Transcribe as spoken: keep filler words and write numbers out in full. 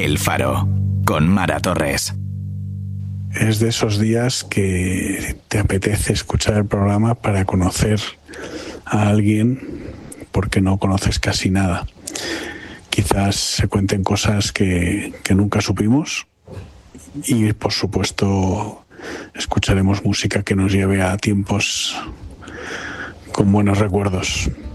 El Faro, con Mara Torres. Es de esos días que te apetece escuchar el programa para conocer a alguien porque no conoces casi nada. Quizás se cuenten cosas que, que nunca supimos y, por supuesto, escucharemos música que nos lleve a tiempos con buenos recuerdos.